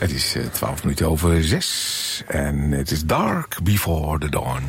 Het is 6:12 en het is dark before the dawn.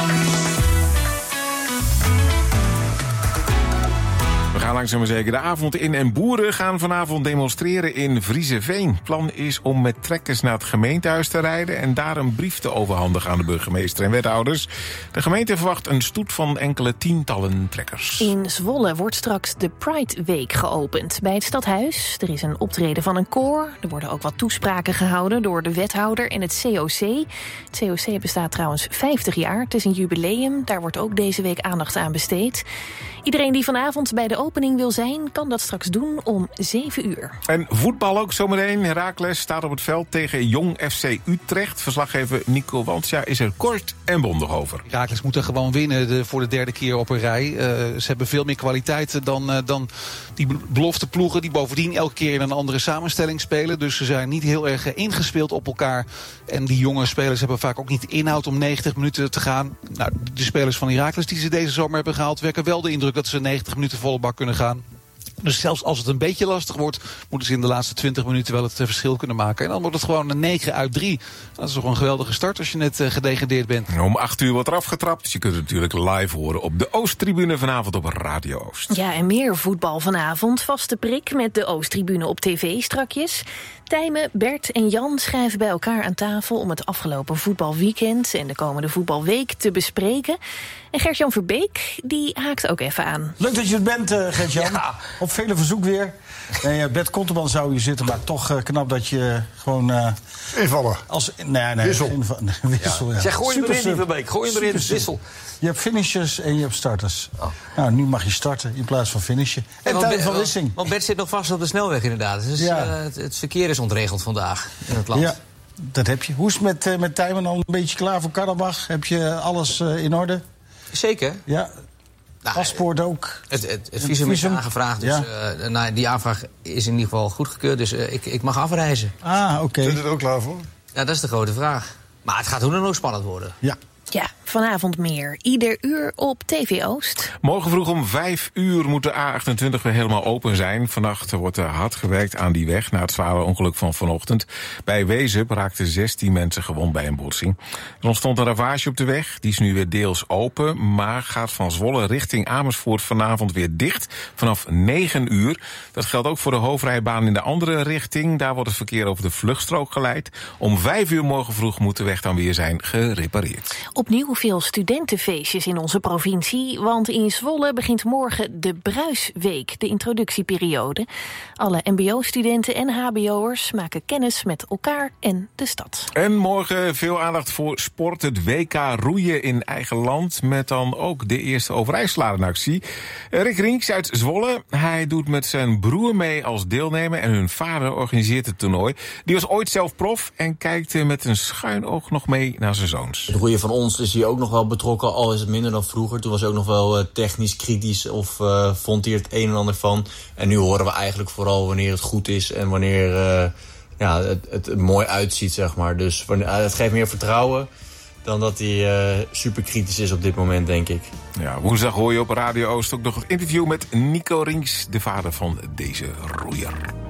We gaan langzaam maar zeker de avond in en boeren gaan vanavond demonstreren in Vriezeveen. Plan is om met trekkers naar het gemeentehuis te rijden en daar een brief te overhandigen aan de burgemeester en wethouders. De gemeente verwacht een stoet van enkele tientallen trekkers. In Zwolle wordt straks de Pride Week geopend bij het stadhuis. Er is een optreden van een koor. Er worden ook wat toespraken gehouden door de wethouder en het COC. Het COC bestaat trouwens 50 jaar. Het is een jubileum. Daar wordt ook deze week aandacht aan besteed. Iedereen die vanavond bij de opening wil zijn, kan dat straks doen om 7:00. En voetbal ook zometeen. Heracles staat op het veld tegen Jong FC Utrecht. Verslaggever Nico Wantsja is er kort en bondig over. Heracles moet er gewoon winnen voor de derde keer op een rij. Ze hebben veel meer kwaliteit dan die belofte ploegen die bovendien elke keer in een andere samenstelling spelen. Dus ze zijn niet heel erg ingespeeld op elkaar. En die jonge spelers hebben vaak ook niet inhoud om 90 minuten te gaan. Nou, de spelers van Heracles die ze deze zomer hebben gehaald wekken wel de indruk dat ze 90 minuten volle bak kunnen gaan. Dus zelfs als het een beetje lastig wordt, moeten ze in de laatste 20 minuten wel het verschil kunnen maken. En dan wordt het gewoon een 9 uit 3. Dat is toch een geweldige start als je net gedegradeerd bent. Om 8:00 wordt er afgetrapt. Dus je kunt het natuurlijk live horen op de Oosttribune vanavond op Radio Oost. Ja, en meer voetbal vanavond. Vaste prik met de Oosttribune op tv strakjes. Tijmen, Bert en Jan schrijven bij elkaar aan tafel om het afgelopen voetbalweekend en de komende voetbalweek te bespreken. En Gert-Jan Verbeek, die haakt ook even aan. Leuk dat je het bent, Gert-Jan. Ja. Op vele verzoek weer. Bert Konteman zou hier zitten, maar toch knap dat je gewoon... invallen. Nee. Wissel, ja. Zeg, gooi hem erin, Verbeek. Gooi hem erin, wissel. Je hebt finishers en je hebt starters. Oh. Nou, nu mag je starten in plaats van finishen. En tijd van Wissing. Want Bert zit nog vast op de snelweg inderdaad. Dus het verkeer is ontregeld vandaag in het land. Ja, dat heb je. Hoe is het met Tijmen al een beetje klaar voor Karabach? Heb je alles in orde? Zeker. Ja. Paspoort ook. Het visum is aangevraagd. Dus die aanvraag is in ieder geval goedgekeurd. Dus ik mag afreizen. Ah, oké. Zit je er ook klaar voor? Ja, dat is de grote vraag. Maar het gaat hoe dan ook spannend worden. Ja, vanavond meer. Ieder uur op TV Oost. Morgen vroeg om 5:00 moet de A28 weer helemaal open zijn. Vannacht wordt er hard gewerkt aan die weg na het zware ongeluk van vanochtend. Bij Wezep raakten 16 mensen gewond bij een botsing. Er ontstond een ravage op de weg. Die is nu weer deels open, maar gaat van Zwolle richting Amersfoort vanavond weer dicht vanaf 9:00. Dat geldt ook voor de hoofdrijbaan in de andere richting. Daar wordt het verkeer over de vluchtstrook geleid. Om 5:00 morgen vroeg moet de weg dan weer zijn gerepareerd. Opnieuw veel studentenfeestjes in onze provincie, want in Zwolle begint morgen de Bruisweek, de introductieperiode. Alle mbo-studenten en hbo'ers maken kennis met elkaar en de stad. En morgen veel aandacht voor sport, het WK roeien in eigen land, met dan ook de eerste Overijsselaar in actie. Rick Rinks uit Zwolle, hij doet met zijn broer mee als deelnemer en hun vader organiseert het toernooi. Die was ooit zelf prof en kijkt met een schuin oog nog mee naar zijn zoons. Het roeien van ons is hij ook nog wel betrokken, al is het minder dan vroeger. Toen was hij ook nog wel technisch kritisch of vond hij het een en ander van. En nu horen we eigenlijk vooral wanneer het goed is en wanneer het mooi uitziet, zeg maar. Dus het geeft meer vertrouwen dan dat hij super kritisch is op dit moment, denk ik. Ja, woensdag hoor je op Radio Oost ook nog een interview met Nico Rinks, de vader van deze roeier.